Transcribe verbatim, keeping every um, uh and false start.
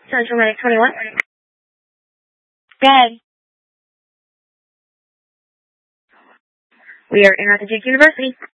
Central Medic twenty-one. Go ahead. We are in at the Duke University.